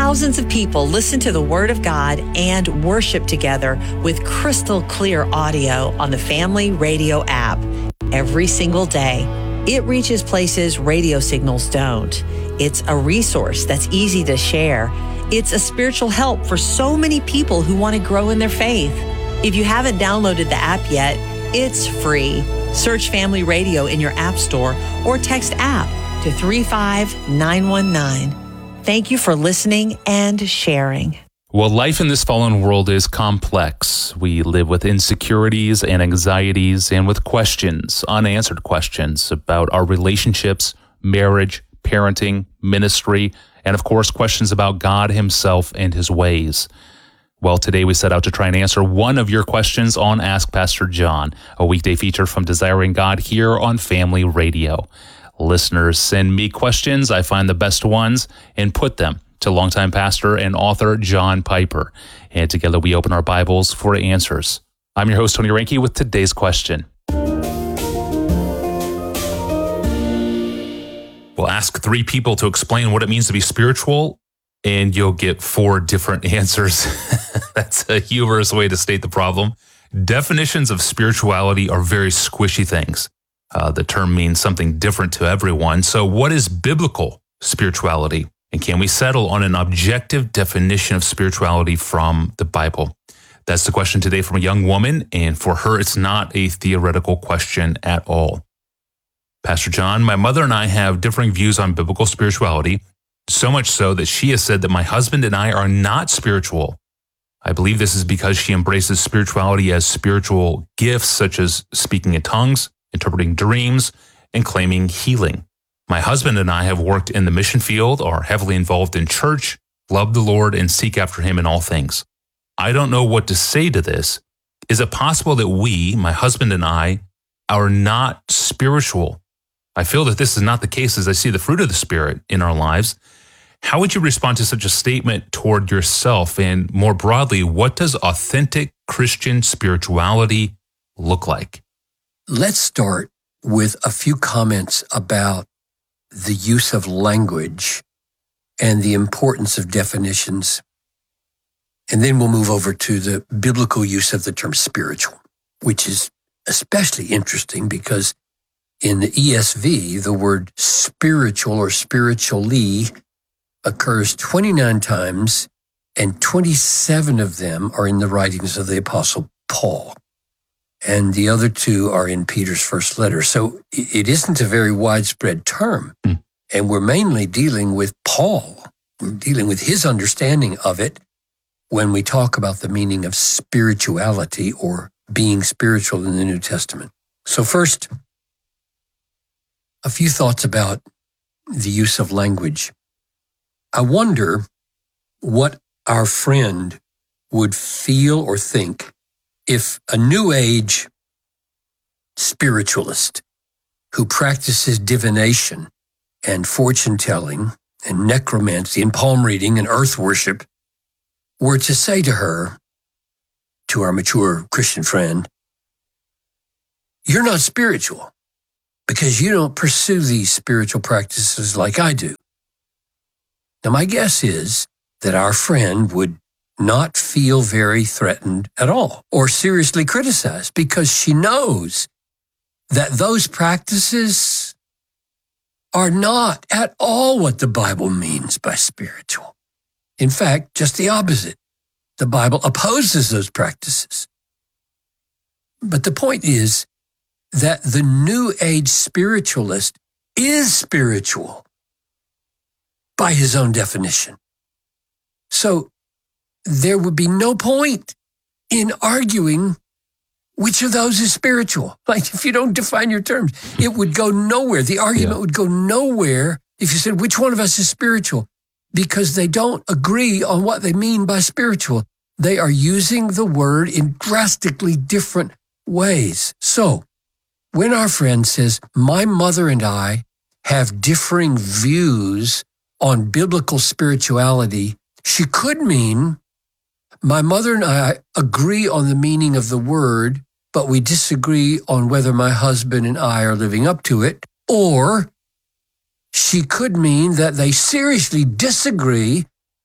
Thousands of people listen to the Word of God and worship together with crystal clear audio on the Family Radio app every single day. It reaches places radio signals don't. It's a resource that's easy to share. It's a spiritual help for so many people who want to grow in their faith. If you haven't downloaded the app yet, it's free. Search Family Radio in your app store or text app to 35919. Thank you for listening and sharing. Well, life in this fallen world is complex. We live with insecurities and anxieties and with questions, unanswered questions about our relationships, marriage, parenting, ministry, and of course, questions about God himself and his ways. Well, today we set out to try and answer one of your questions on Ask Pastor John, a weekday feature from Desiring God here on Family Radio. Listeners send me questions. I find the best ones and put them to longtime pastor and author John Piper. And together we open our Bibles for answers. I'm your host, Tony Reinke, with today's question. We'll ask 3 people to explain what it means to be spiritual, and you'll get 4 different answers. That's a humorous way to state the problem. Definitions of spirituality are very squishy things. The term means something different to everyone. So what is biblical spirituality? And can we settle on an objective definition of spirituality from the Bible? That's the question today from a young woman, and for her, it's not a theoretical question at all. Pastor John, my mother and I have differing views on biblical spirituality, so much so that she has said that my husband and I are not spiritual. I believe this is because she embraces spirituality as spiritual gifts, such as speaking in tongues, interpreting dreams, and claiming healing. My husband and I have worked in the mission field, are heavily involved in church, love the Lord, and seek after him in all things. I don't know what to say to this. Is it possible that we, my husband and I, are not spiritual? I feel that this is not the case as I see the fruit of the Spirit in our lives. How would you respond to such a statement toward yourself? And more broadly, what does authentic Christian spirituality look like? Let's start with a few comments about the use of language and the importance of definitions. And then we'll move over to the biblical use of the term spiritual, which is especially interesting because in the ESV, the word spiritual or spiritually occurs 29 times, and 27 of them are in the writings of the Apostle Paul. And the other 2 are in Peter's first letter. So it isn't a very widespread term. And we're mainly dealing with Paul. We're dealing with his understanding of it when we talk about the meaning of spirituality or being spiritual in the New Testament. So first, a few thoughts about the use of language. I wonder what our friend would feel or think if a New Age spiritualist who practices divination and fortune-telling and necromancy and palm reading and earth worship were to say to her, to our mature Christian friend, "You're not spiritual because you don't pursue these spiritual practices like I do." Now, my guess is that our friend would not feel very threatened at all or seriously criticized because she knows that those practices are not at all what the Bible means by spiritual. In fact, just the opposite. The Bible opposes those practices. But the point is that the New Age spiritualist is spiritual by his own definition. So there would be no point in arguing which of those is spiritual. Like if you don't define your terms, it would go nowhere. The argument would go nowhere if you said, which one of us is spiritual? Because they don't agree on what they mean by spiritual. They are using the word in drastically different ways. So when our friend says, my mother and I have differing views on biblical spirituality, she could mean, my mother and I agree on the meaning of the word, but we disagree on whether my husband and I are living up to it. Or she could mean that they seriously disagree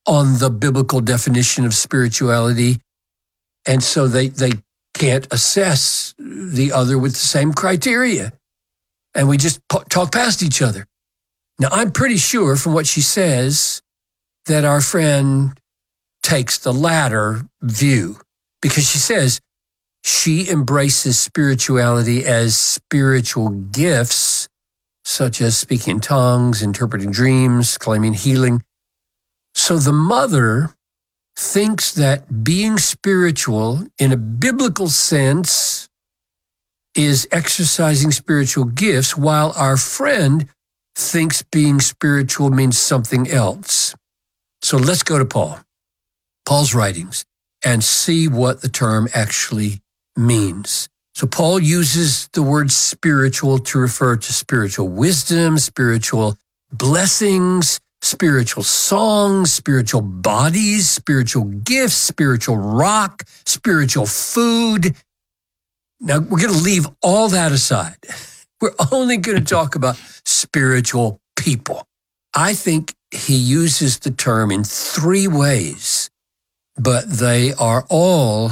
on the biblical definition of spirituality. And so they can't assess the other with the same criteria. And we just talk past each other. Now, I'm pretty sure from what she says that our friend takes the latter view, because she says she embraces spirituality as spiritual gifts, such as speaking in tongues, interpreting dreams, claiming healing. So the mother thinks that being spiritual in a biblical sense is exercising spiritual gifts, while our friend thinks being spiritual means something else. So let's go to Paul's writings, and see what the term actually means. So Paul uses the word spiritual to refer to spiritual wisdom, spiritual blessings, spiritual songs, spiritual bodies, spiritual gifts, spiritual rock, spiritual food. Now, we're going to leave all that aside. We're only going to talk about spiritual people. I think he uses the term in three ways, but they are all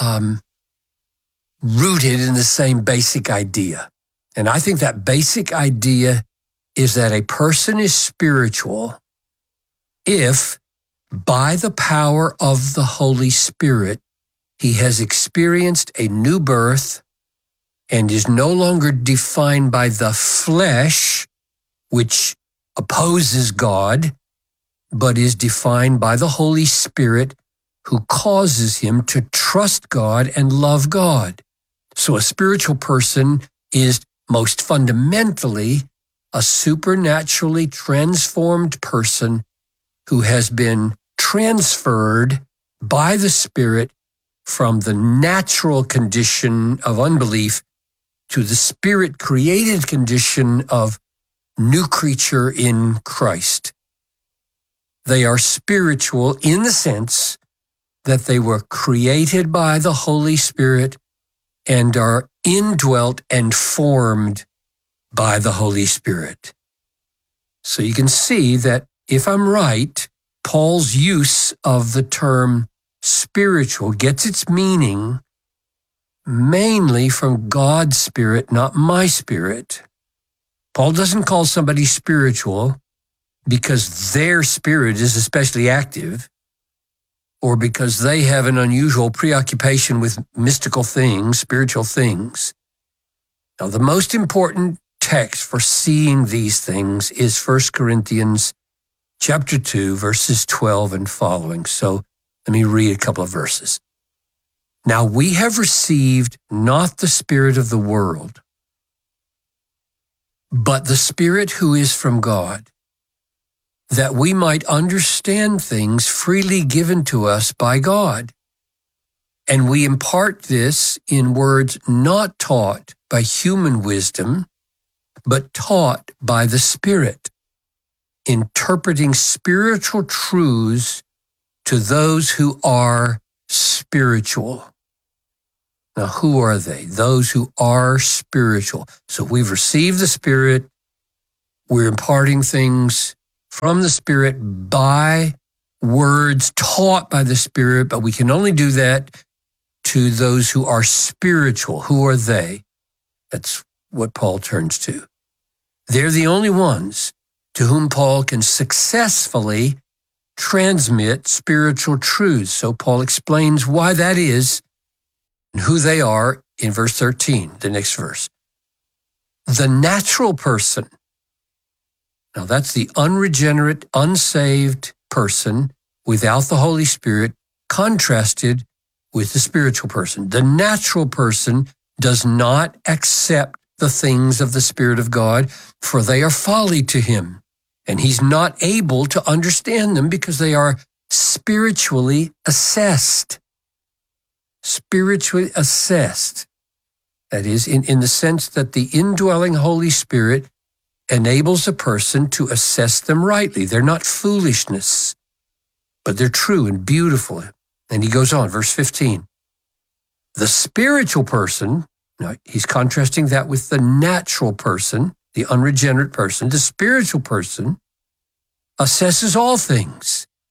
rooted in the same basic idea. And I think that basic idea is that a person is spiritual if, by the power of the Holy Spirit, he has experienced a new birth and is no longer defined by the flesh, which opposes God, but is defined by the Holy Spirit, who causes him to trust God and love God. So a spiritual person is most fundamentally a supernaturally transformed person who has been transferred by the Spirit from the natural condition of unbelief to the Spirit-created condition of new creature in Christ. They are spiritual in the sense that they were created by the Holy Spirit and are indwelt and formed by the Holy Spirit. So you can see that if I'm right, Paul's use of the term spiritual gets its meaning mainly from God's Spirit, not my spirit. Paul doesn't call somebody spiritual because their spirit is especially active, or because they have an unusual preoccupation with mystical things, spiritual things. Now, the most important text for seeing these things is 1 Corinthians chapter 2, verses 12 and following. So let me read a couple of verses. Now we have received not the spirit of the world, but the Spirit who is from God, that we might understand things freely given to us by God. And we impart this in words not taught by human wisdom, but taught by the Spirit, interpreting spiritual truths to those who are spiritual. Now, who are they? Those who are spiritual. So we've received the Spirit. We're imparting things from the Spirit by words taught by the Spirit, but we can only do that to those who are spiritual. Who are they? That's what Paul turns to. They're the only ones to whom Paul can successfully transmit spiritual truths. So Paul explains why that is and who they are in verse 13, the next verse. The natural person. Now that's the unregenerate, unsaved person without the Holy Spirit, contrasted with the spiritual person. The natural person does not accept the things of the Spirit of God, for they are folly to him, and he's not able to understand them because they are spiritually assessed. Spiritually assessed. That is, in the sense that the indwelling Holy Spirit enables a person to assess them rightly. They're not foolishness, but they're true and beautiful. And he goes on, verse 15. The spiritual person, now he's contrasting that with the natural person, the unregenerate person. The spiritual person assesses all things,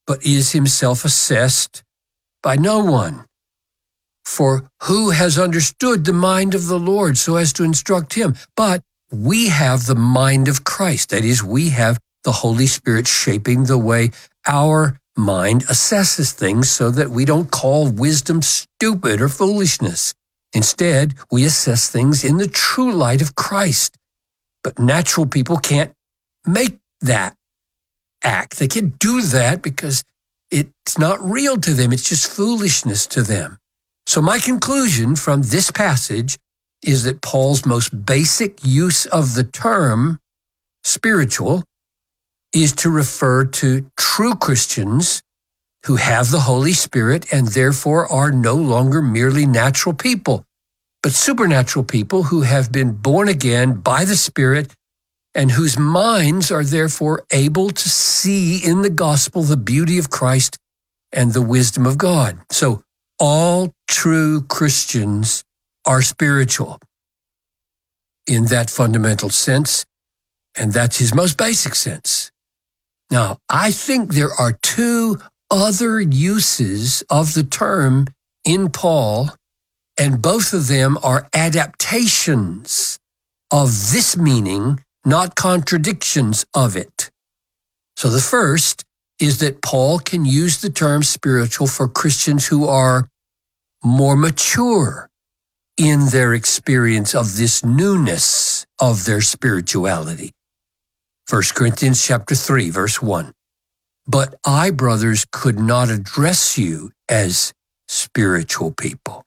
but is himself assessed by no one. For who has understood the mind of the Lord so as to instruct him? But we have the mind of Christ. That is, we have the Holy Spirit shaping the way our mind assesses things so that we don't call wisdom stupid or foolishness. Instead, we assess things in the true light of Christ. But natural people can't make that act. They can't do that because it's not real to them. It's just foolishness to them. So my conclusion from this passage is that Paul's most basic use of the term spiritual is to refer to true Christians who have the Holy Spirit and therefore are no longer merely natural people, but supernatural people who have been born again by the Spirit and whose minds are therefore able to see in the gospel the beauty of Christ and the wisdom of God. So all true Christians are spiritual in that fundamental sense, and that's his most basic sense. Now, I think there are two other uses of the term in Paul, and both of them are adaptations of this meaning, not contradictions of it. So the first is that Paul can use the term spiritual for Christians who are more mature in their experience of this newness of their spirituality. 1 Corinthians chapter 3, verse 1. But I, brothers, could not address you as spiritual people,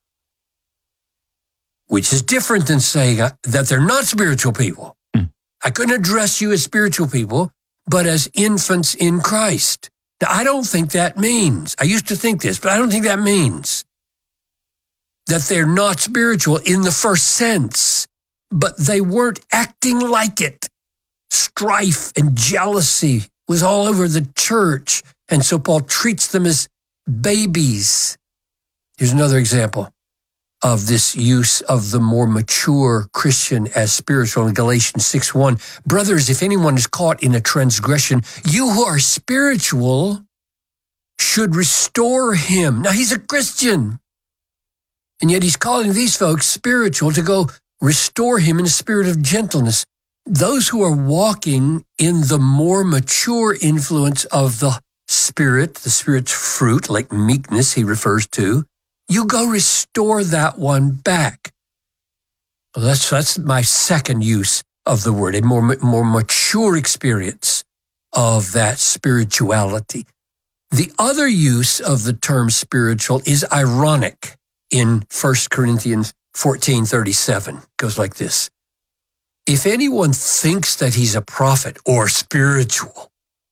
which is different than saying that they're not spiritual people. I couldn't address you as spiritual people, but as infants in Christ. Now, I don't think that means, I used to think this, but I don't think that means that they're not spiritual in the first sense, but they weren't acting like it. Strife and jealousy was all over the church, and so Paul treats them as babies. Here's another example of this use of the more mature Christian as spiritual in Galatians 6:1. Brothers, if anyone is caught in a transgression, you who are spiritual should restore him. Now, he's a Christian, and yet he's calling these folks spiritual to go restore him in a spirit of gentleness. Those who are walking in the more mature influence of the Spirit's fruit, like meekness he refers to, you go restore that one back. Well, that's my second use of the word, a more mature experience of that spirituality. The other use of the term spiritual is ironic in 1 Corinthians 14:37. It goes like this. If anyone thinks that he's a prophet or spiritual,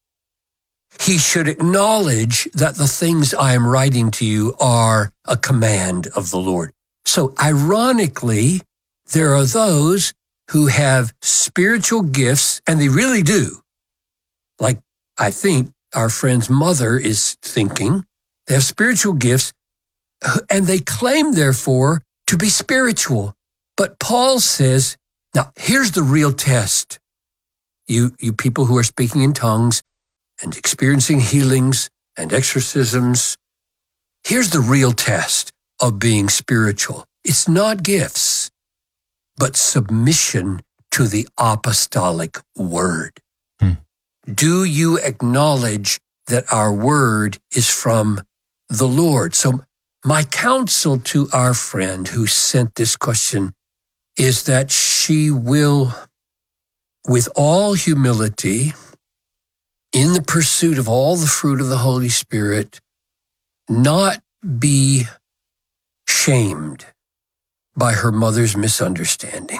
he should acknowledge that the things I am writing to you are a command of the Lord. So ironically, there are those who have spiritual gifts, and they really do. Like I think our friend's mother is thinking, they have spiritual gifts, and they claim, therefore, to be spiritual. But Paul says, now, here's the real test. You people who are speaking in tongues and experiencing healings and exorcisms, here's the real test of being spiritual. It's not gifts, but submission to the apostolic word. Do you acknowledge that our word is from the Lord? So my counsel to our friend who sent this question is that she will, with all humility, in the pursuit of all the fruit of the Holy Spirit, not be shamed by her mother's misunderstanding.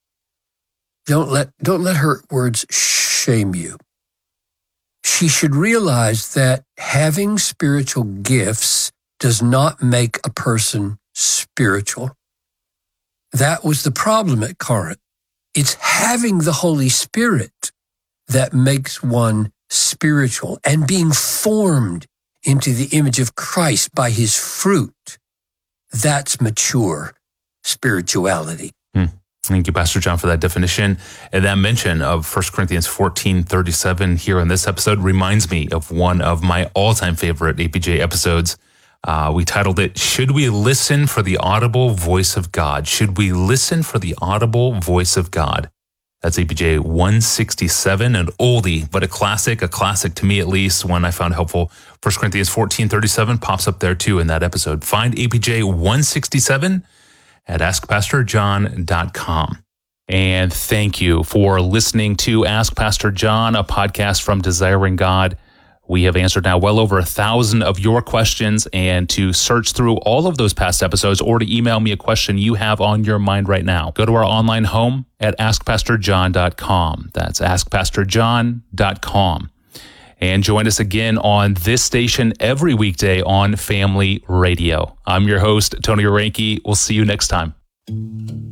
Don't let her words shame you. She should realize that having spiritual gifts does not make a person spiritual. That was the problem at Corinth. It's having the Holy Spirit that makes one spiritual and being formed into the image of Christ by his fruit. That's mature spirituality. Thank you, Pastor John, for that definition. And that mention of 1 Corinthians 14:37 here in this episode reminds me of one of my all-time favorite APJ episodes. We titled it, Should We Listen for the Audible Voice of God? Should we listen for the audible voice of God? That's APJ 167, an oldie, but a classic to me at least, one I found helpful. 1 Corinthians 14:37 pops up there too in that episode. Find APJ 167 at AskPastorJohn.com. And thank you for listening to Ask Pastor John, a podcast from Desiring God. We have answered now well over 1,000 of your questions, and to search through all of those past episodes or to email me a question you have on your mind right now, go to our online home at AskPastorJohn.com. That's AskPastorJohn.com. And join us again on this station every weekday on Family Radio. I'm your host, Tony Orenke. We'll see you next time.